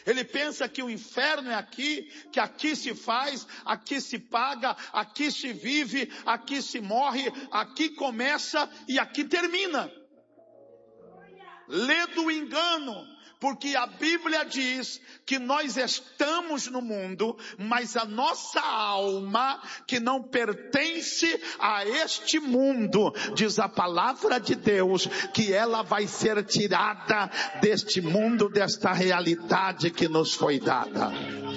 Ele pensa que o inferno é aqui, que aqui se faz, aqui se paga, aqui se vive, aqui se morre, aqui começa e aqui termina. Lê do engano, porque a Bíblia diz que nós estamos no mundo, mas a nossa alma, que não pertence a este mundo, diz a palavra de Deus, que ela vai ser tirada deste mundo, desta realidade que nos foi dada.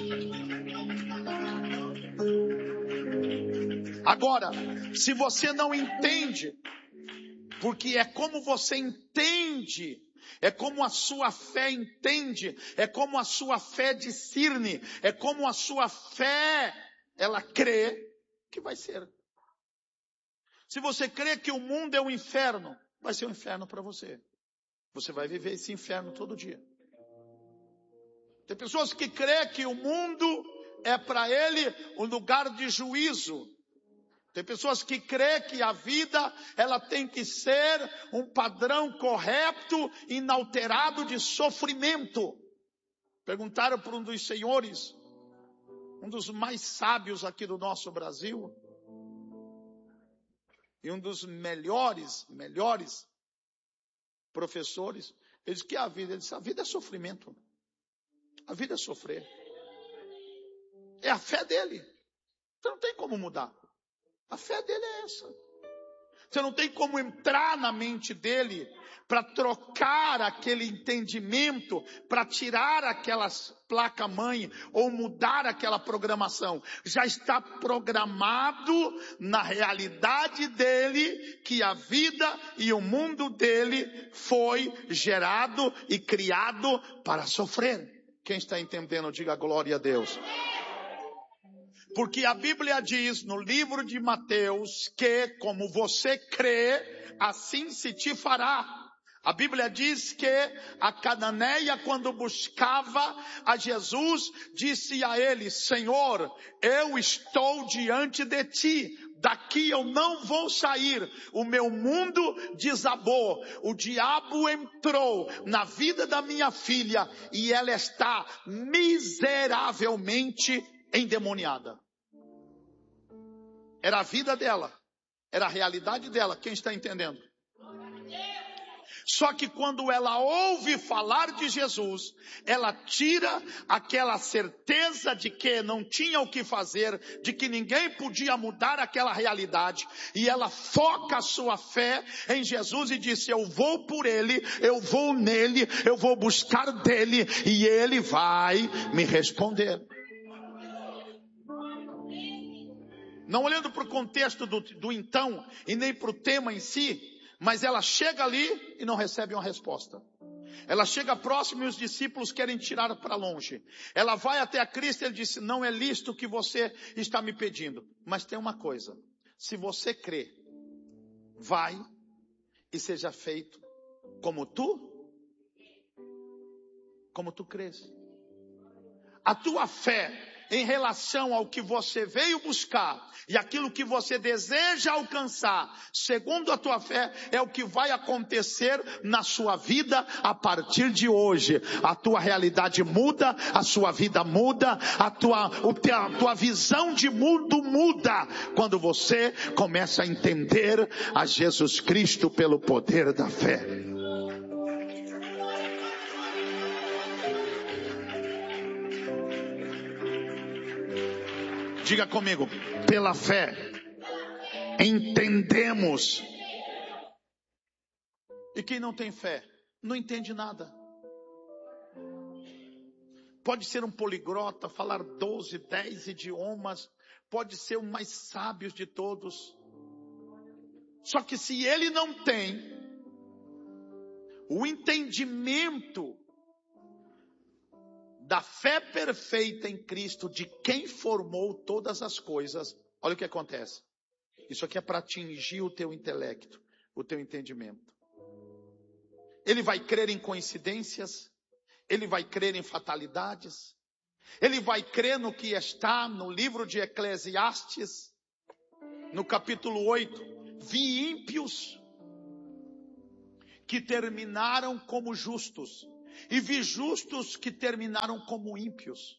Agora, se você não entende, porque é como você entende, é como a sua fé entende, é como a sua fé discerne, é como a sua fé, ela crê que vai ser. Se você crê que o mundo é um inferno, vai ser um inferno para você. Você vai viver esse inferno todo dia. Tem pessoas que crê que o mundo é para ele um lugar de juízo. Tem pessoas que crê que a vida, ela tem que ser um padrão correto, inalterado de sofrimento. Perguntaram para um dos senhores, um dos mais sábios aqui do nosso Brasil, e um dos melhores professores, ele disse que a vida é sofrimento. A vida é sofrer. É a fé dele. Você não tem como mudar. A fé dele é essa. Você não tem como entrar na mente dele para trocar aquele entendimento, para tirar aquelas placa-mãe ou mudar aquela programação. Já está programado na realidade dele que a vida e o mundo dele foi gerado e criado para sofrer. Quem está entendendo, diga glória a Deus. Porque a Bíblia diz no livro de Mateus que como você crê, assim se te fará. A Bíblia diz que a cananeia, quando buscava a Jesus, disse a ele: Senhor, eu estou diante de ti. Daqui eu não vou sair, o meu mundo desabou, o diabo entrou na vida da minha filha e ela está miseravelmente endemoniada. Era a vida dela, era a realidade dela, quem está entendendo? Só que quando ela ouve falar de Jesus, ela tira aquela certeza de que não tinha o que fazer, de que ninguém podia mudar aquela realidade, e ela foca a sua fé em Jesus e diz: eu vou por ele, eu vou nele, eu vou buscar dele, e ele vai me responder. Não olhando para o contexto do então, e nem para o tema em si, mas ela chega ali e não recebe uma resposta. Ela chega próximo e os discípulos querem tirar para longe. Ela vai até a Cristo e ele disse: não é lícito o que você está me pedindo. Mas tem uma coisa, se você crê, vai e seja feito como tu crês. A tua fé em relação ao que você veio buscar e aquilo que você deseja alcançar, segundo a tua fé, é o que vai acontecer na sua vida a partir de hoje. A tua realidade muda, a sua vida muda, a tua visão de mundo muda quando você começa a entender a Jesus Cristo pelo poder da fé. Diga comigo: pela fé entendemos. E quem não tem fé não entende nada. Pode ser um poliglota, falar 12, 10 idiomas, pode ser o mais sábio de todos. Só que se ele não tem o entendimento da fé perfeita em Cristo, de quem formou todas as coisas, olha o que acontece. Isso aqui é para atingir o teu intelecto, o teu entendimento. Ele vai crer em coincidências, ele vai crer em fatalidades, ele vai crer no que está no livro de Eclesiastes, no capítulo 8, vi ímpios que terminaram como justos, e vi justos que terminaram como ímpios.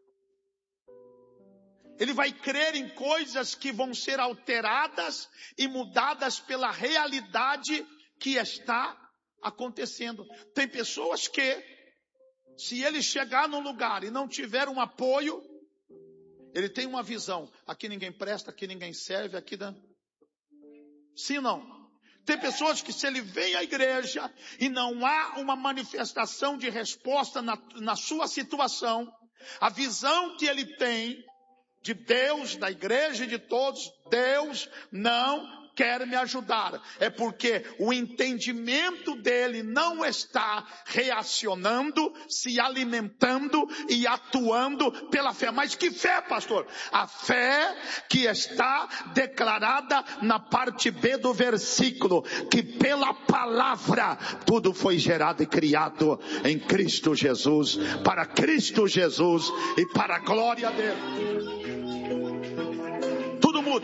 Ele vai crer em coisas que vão ser alteradas e mudadas pela realidade que está acontecendo. Tem pessoas que, se ele chegar num lugar e não tiver um apoio, ele tem uma visão. Aqui ninguém presta, aqui ninguém serve, aqui não. Sim ou não? Tem pessoas que, se ele vem à igreja e não há uma manifestação de resposta na sua situação, a visão que ele tem de Deus, da igreja e de todos, Deus não quer me ajudar. É porque o entendimento dele não está reacionando, se alimentando e atuando pela fé. Mas que fé, pastor? A fé que está declarada na parte B do versículo, que pela palavra tudo foi gerado e criado em Cristo Jesus, para Cristo Jesus e para a glória dele. Tudo muda.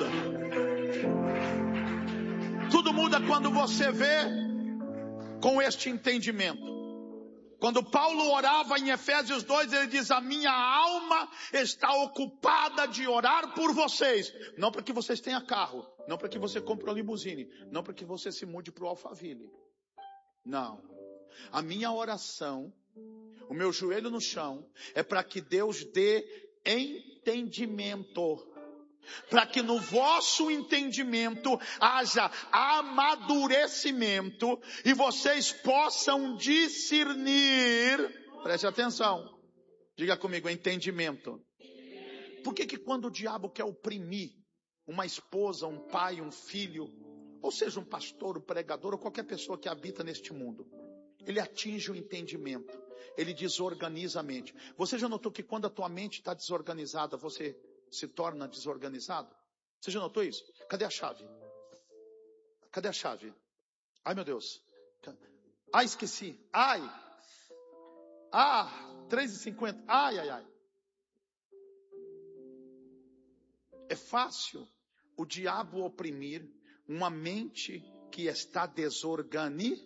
Tudo muda quando você vê com este entendimento. Quando Paulo orava em Efésios 2, ele diz: a minha alma está ocupada de orar por vocês. Não para que vocês tenham carro, não para que você compre uma limusine, não para que você se mude para o Alphaville. Não. A minha oração, o meu joelho no chão, é para que Deus dê entendimento. Para que no vosso entendimento haja amadurecimento e vocês possam discernir. Preste atenção. Diga comigo, entendimento. Por que quando o diabo quer oprimir uma esposa, um pai, um filho, ou seja, um pastor, um pregador, ou qualquer pessoa que habita neste mundo, ele atinge o entendimento, ele desorganiza a mente. Você já notou que quando a tua mente está desorganizada, você se torna desorganizado? Você já notou isso? Cadê a chave? Cadê a chave? Ai, meu Deus. Ai, esqueci. Ai. 3h50. Ai. É fácil o diabo oprimir uma mente que está desorganizada.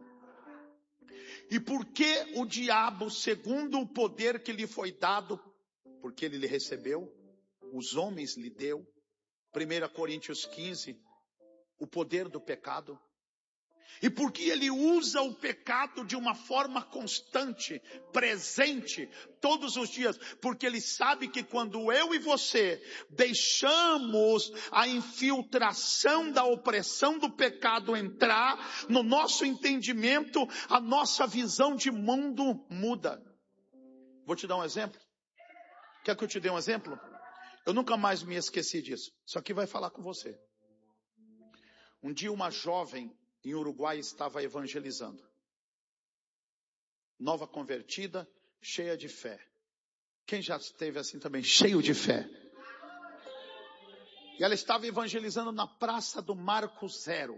E por que o diabo, segundo o poder que lhe foi dado, porque ele lhe recebeu, os homens lhe deu, 1 Coríntios 15, o poder do pecado. E porque ele usa o pecado de uma forma constante, presente, todos os dias. Porque ele sabe que quando eu e você deixamos a infiltração da opressão do pecado entrar no nosso entendimento, a nossa visão de mundo muda. Vou te dar um exemplo. Quer que eu te dê um exemplo? Eu nunca mais me esqueci disso. Isso aqui vai falar com você. Um dia uma jovem em Uruguai estava evangelizando. Nova convertida, cheia de fé. Quem já esteve assim também, cheio de fé? E ela estava evangelizando na Praça do Marco Zero.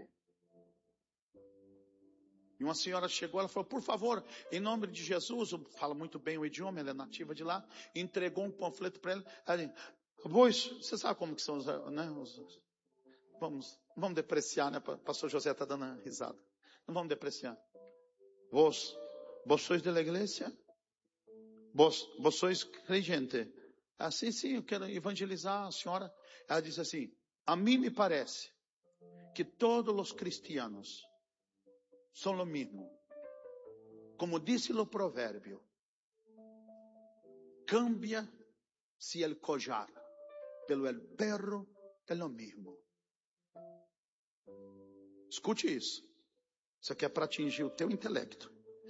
E uma senhora chegou, ela falou: por favor, em nome de Jesus, fala muito bem o idioma, ela é nativa de lá, entregou um panfleto para ela. Ela disse: pois, você sabe como que são os, né? Vamos depreciar, né? Pastor José está dando risada. Não vamos depreciar. Vos sois de la igreja? Vos sois creyente? Assim, sim, eu quero evangelizar a senhora. Ela disse assim: a mim me parece que todos os cristianos são o mesmo. Como disse o provérbio, cambia-se el collar, pelo el perro é lo mesmo. Escute isso. Isso aqui é para atingir o teu intelecto.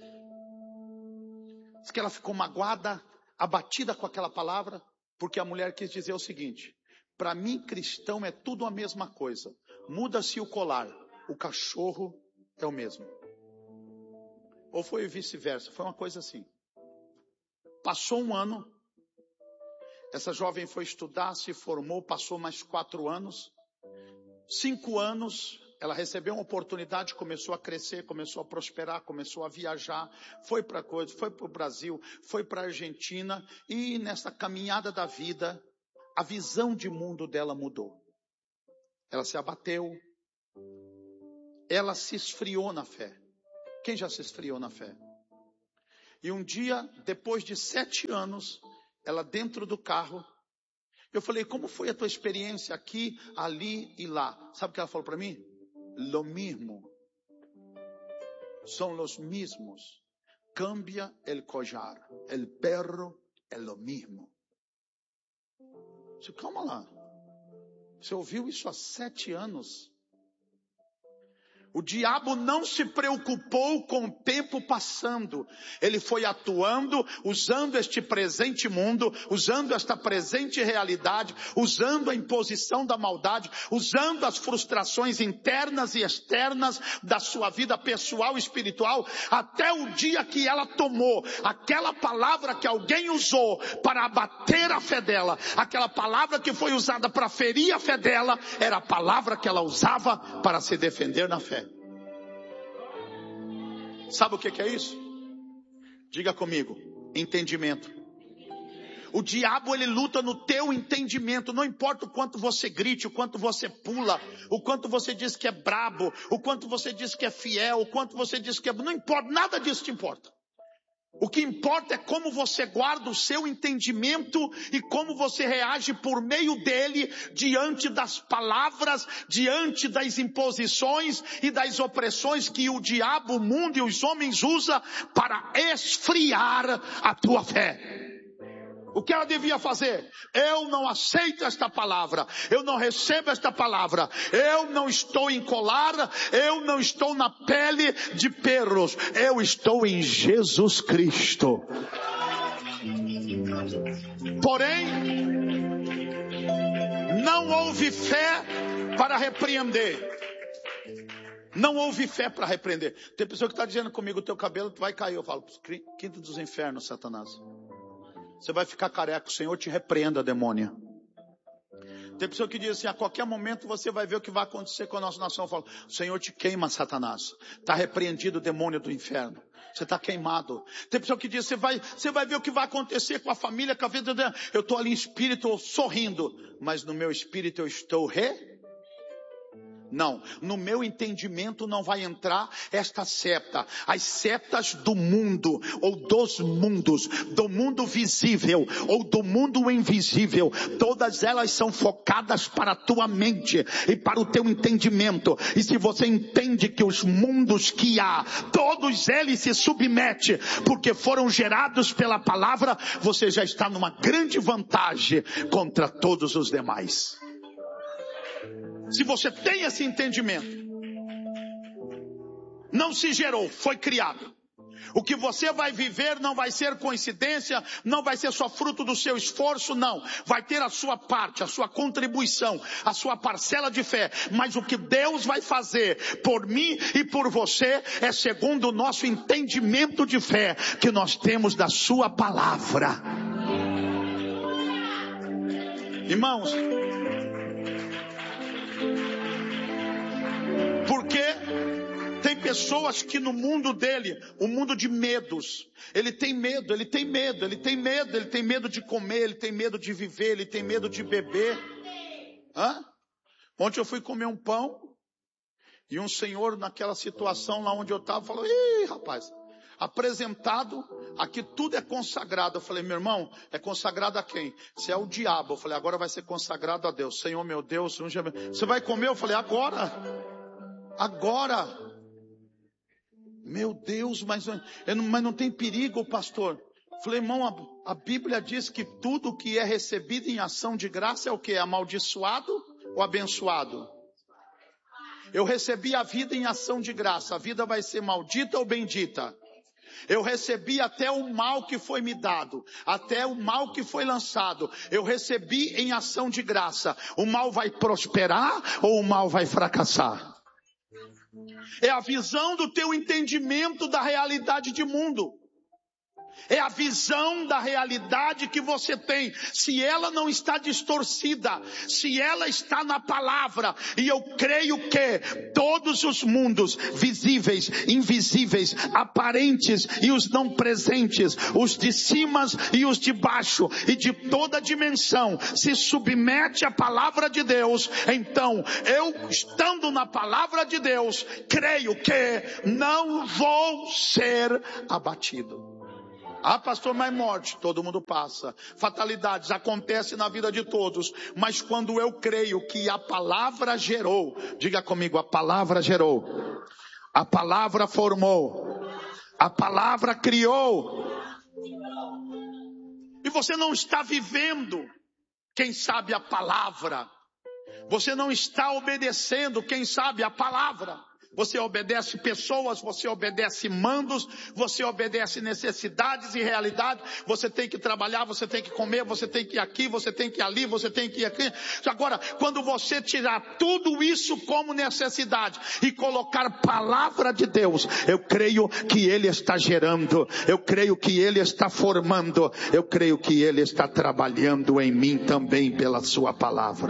Diz que ela ficou magoada, abatida com aquela palavra, porque a mulher quis dizer o seguinte: para mim, cristão é tudo a mesma coisa. Muda-se o colar, o cachorro é o mesmo. Ou foi vice-versa, foi uma coisa assim. Passou um ano, essa jovem foi estudar, se formou, passou mais 4 anos. 5 anos, ela recebeu uma oportunidade, começou a crescer, começou a prosperar, começou a viajar, foi para o Brasil, foi para a Argentina, e nessa caminhada da vida, a visão de mundo dela mudou. Ela se abateu, ela se esfriou na fé. Quem já se esfriou na fé? E um dia, depois de 7 anos, ela dentro do carro, eu falei, como foi a tua experiência aqui, ali e lá? Sabe o que ela falou para mim? Lo mismo. Son los mismos. Cambia el collar. El perro é lo mismo. Disse, calma lá. Você ouviu isso há 7 anos? O diabo não se preocupou com o tempo passando. Ele foi atuando, usando este presente mundo, usando esta presente realidade, usando a imposição da maldade, usando as frustrações internas e externas da sua vida pessoal e espiritual, até o dia que ela tomou aquela palavra que alguém usou para abater a fé dela, aquela palavra que foi usada para ferir a fé dela, era a palavra que ela usava para se defender na fé. Sabe o que é isso? Diga comigo, entendimento. O diabo, ele luta no teu entendimento. Não importa o quanto você grite, o quanto você pula, o quanto você diz que é brabo, o quanto você diz que é fiel, o quanto você diz que é... Não importa, nada disso te importa. O que importa é como você guarda o seu entendimento e como você reage por meio dele diante das palavras, diante das imposições e das opressões que o diabo, o mundo e os homens usam para esfriar a tua fé. O que ela devia fazer? Eu não aceito esta palavra. Eu não recebo esta palavra. Eu não estou em colar. Eu não estou na pele de perros. Eu estou em Jesus Cristo. Porém, não houve fé para repreender. Não houve fé para repreender. Tem pessoa que está dizendo comigo, o teu cabelo vai cair. Eu falo, quinto dos infernos, Satanás. Você vai ficar careca, o Senhor te repreenda, demônia. Tem pessoa que diz assim, a qualquer momento você vai ver o que vai acontecer com a nossa nação. Eu falo, o Senhor te queima, Satanás. Está repreendido o demônio do inferno. Você está queimado. Tem pessoa que diz, você vai ver o que vai acontecer com a família, com a vida dela. Eu estou ali em espírito sorrindo, mas no meu espírito eu estou Não, no meu entendimento não vai entrar esta seta. As setas do mundo, ou dos mundos, do mundo visível, ou do mundo invisível, todas elas são focadas para a tua mente e para o teu entendimento. E se você entende que os mundos que há, todos eles se submetem, porque foram gerados pela palavra, você já está numa grande vantagem contra todos os demais. Se você tem esse entendimento, não se gerou, foi criado. O que você vai viver não vai ser coincidência, não vai ser só fruto do seu esforço, não. Vai ter a sua parte, a sua contribuição, a sua parcela de fé. Mas o que Deus vai fazer por mim e por você é segundo o nosso entendimento de fé que nós temos da sua palavra. Irmãos, porque tem pessoas que no mundo dele, o mundo de medos, ele tem medo de comer, ele tem medo de viver, ele tem medo de beber. Ontem eu fui comer um pão e um senhor naquela situação lá onde eu estava falou, ih rapaz, apresentado, aqui tudo é consagrado. Eu falei, meu irmão, é consagrado a quem? Se é o diabo. Eu falei, agora vai ser consagrado a Deus. Senhor meu Deus, você vai comer? Eu falei, agora. Meu Deus, mas não tem perigo, pastor. Eu falei, irmão, a Bíblia diz que tudo que é recebido em ação de graça é o que? Amaldiçoado ou abençoado? Eu recebi a vida em ação de graça. A vida vai ser maldita ou bendita? Eu recebi até o mal que foi me dado, até o mal que foi lançado. Eu recebi em ação de graça. O mal vai prosperar ou o mal vai fracassar? É a visão do teu entendimento da realidade de mundo. É a visão da realidade que você tem. Se ela não está distorcida, se ela está na palavra, e eu creio que todos os mundos, visíveis, invisíveis, aparentes e os não presentes, os de cima e os de baixo, e de toda dimensão, se submete à palavra de Deus, então eu, estando na palavra de Deus, creio que não vou ser abatido. Ah, pastor, mas morte, todo mundo passa. Fatalidades acontecem na vida de todos. Mas quando eu creio que a palavra gerou, diga comigo, a palavra gerou. A palavra formou. A palavra criou. E você não está vivendo, quem sabe, a palavra. Você não está obedecendo, quem sabe, a palavra. Você obedece pessoas, você obedece mandos, você obedece necessidades e realidades. Você tem que trabalhar, você tem que comer, você tem que ir aqui, você tem que ir ali, você tem que ir aqui. Agora, quando você tirar tudo isso como necessidade e colocar palavra de Deus, eu creio que Ele está gerando, eu creio que Ele está formando, eu creio que Ele está trabalhando em mim também pela sua palavra.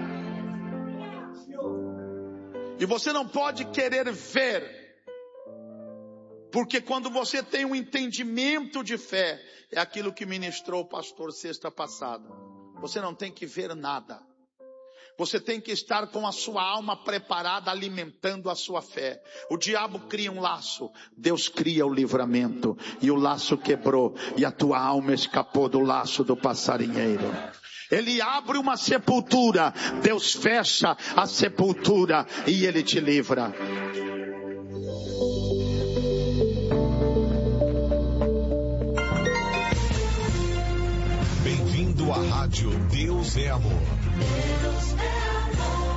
E você não pode querer ver, porque quando você tem um entendimento de fé, é aquilo que ministrou o pastor sexta passada. Você não tem que ver nada. Você tem que estar com a sua alma preparada, alimentando a sua fé. O diabo cria um laço, Deus cria o livramento. E o laço quebrou, e a tua alma escapou do laço do passarinheiro. Ele abre uma sepultura, Deus fecha a sepultura e Ele te livra. Bem-vindo à rádio Deus é Amor. Deus é amor.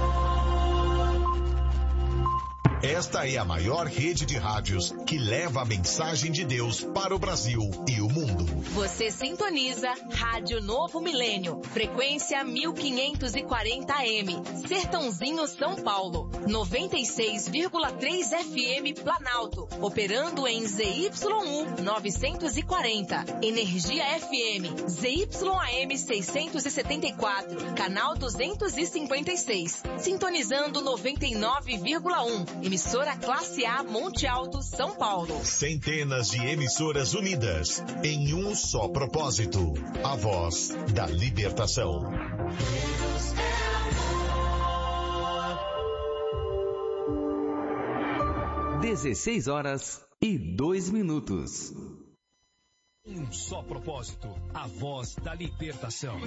Esta é a maior rede de rádios que leva a mensagem de Deus para o Brasil e o mundo. Você sintoniza Rádio Novo Milênio, frequência 1540 AM, Sertãozinho, São Paulo, 96,3 FM Planalto, operando em ZYU 940, Energia FM, ZYAM 674, canal 256, sintonizando 99,1, emissora Classe A Monte Alto, São Paulo. Centenas de emissoras unidas em um só propósito, a voz da libertação. 16h02. Um só propósito, a voz da libertação.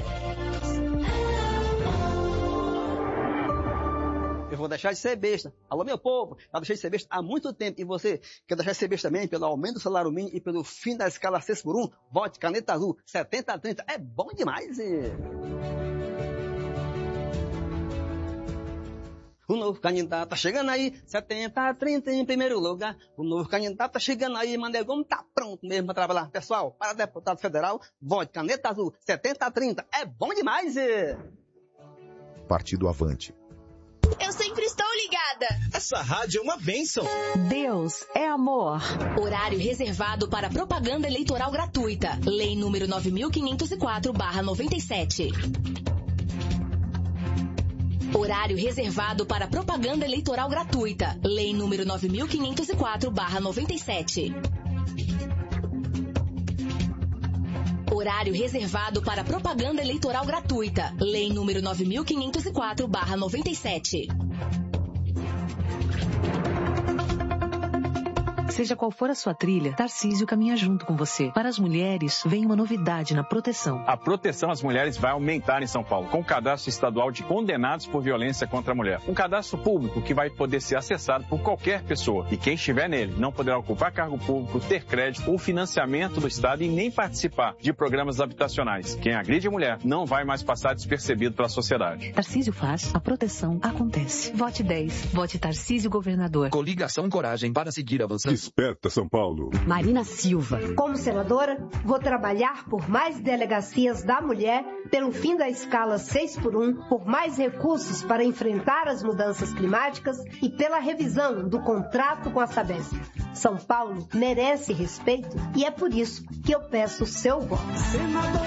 Eu vou deixar de ser besta. Alô, meu povo, já deixei de ser besta há muito tempo. E você quer deixar de ser besta também pelo aumento do salário mínimo e pelo fim da escala 6x1? Vote Caneta Azul 70-30. É bom demais. O novo candidato tá chegando aí, 70-30 em primeiro lugar. O novo candidato tá chegando aí, Mané Gomes tá pronto mesmo para trabalhar. Pessoal, para deputado federal, vote Caneta Azul 70-30. É bom demais. Partido Avante. Eu sempre estou ligada. Essa rádio é uma bênção. Deus é amor. Horário reservado para propaganda eleitoral gratuita. Lei número 9504/97. Horário reservado para propaganda eleitoral gratuita. Lei número 9504/97. Horário reservado para propaganda eleitoral gratuita. Lei número 9504/97. Seja qual for a sua trilha, Tarcísio caminha junto com você. Para as mulheres, vem uma novidade na proteção. A proteção às mulheres vai aumentar em São Paulo, com o cadastro estadual de condenados por violência contra a mulher. Um cadastro público que vai poder ser acessado por qualquer pessoa. E quem estiver nele não poderá ocupar cargo público, ter crédito ou financiamento do Estado e nem participar de programas habitacionais. Quem agride a mulher não vai mais passar despercebido pela sociedade. Tarcísio faz, a proteção acontece. Vote 10. Vote Tarcísio Governador. Coligação Coragem para seguir avançando. Desperta São Paulo. Marina Silva. Como senadora, vou trabalhar por mais delegacias da mulher, pelo fim da escala 6x1, por mais recursos para enfrentar as mudanças climáticas e pela revisão do contrato com a Sabesp. São Paulo merece respeito e é por isso que eu peço o seu voto.